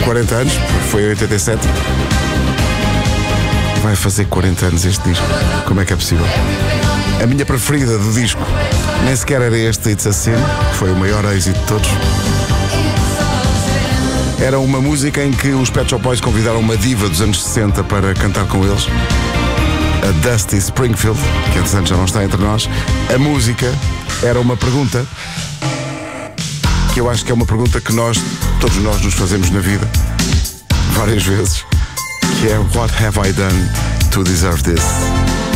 40 anos, foi em 87. Vai fazer 40 anos este disco. Como é que é possível? A minha preferida do disco nem sequer era este It's a Sin, que foi o maior êxito de todos. Era uma música em que os Pet Shop Boys convidaram uma diva dos anos 60 para cantar com eles, a Dusty Springfield, que entretanto já não está entre nós. A música era uma pergunta que eu acho que é uma pergunta que todos nós nos fazemos na vida várias vezes, que é: What have I done to deserve this?